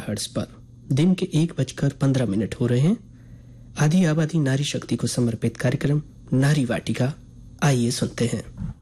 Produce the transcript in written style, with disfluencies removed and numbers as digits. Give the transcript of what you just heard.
Megahertz पर दिन के 1:15 हो रहे हैं। आधी आबादी नारी शक्ति को समर्पित कार्यक्रम नारी वाटिका, आइए सुनते हैं।